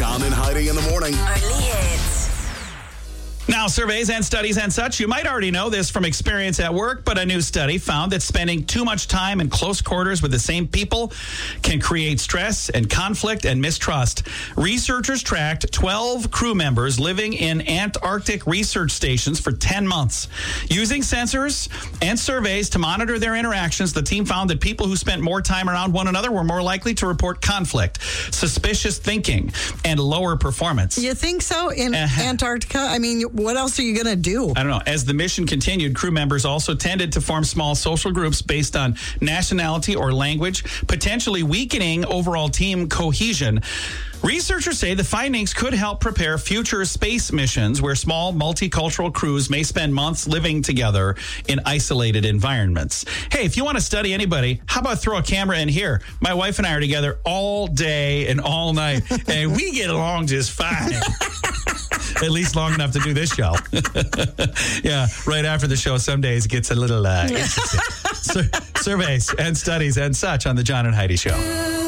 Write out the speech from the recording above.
John and Heidi in the morning. Only hits. Now, surveys and studies and such, you might already know this from experience at work, but a new study found that spending too much time in close quarters with the same people can create stress and conflict and mistrust. Researchers tracked 12 crew members living in Antarctic research stations for 10 months. Using sensors and surveys to monitor their interactions, the team found that people who spent more time around one another were more likely to report conflict, suspicious thinking, and lower performance. You think so? In Antarctica? I mean, what else are you going to do? I don't know. As the mission continued, crew members also tended to form small social groups based on nationality or language, potentially weakening overall team cohesion. Researchers say the findings could help prepare future space missions where small multicultural crews may spend months living together in isolated environments. Hey, if you want to study anybody, how about throw a camera in here? My wife and I are together all day and all night, and we get along just fine. At least long enough to do this show. Yeah, right after the show, some days it gets a little interesting. Surveys and studies and such on the John and Heidi Show.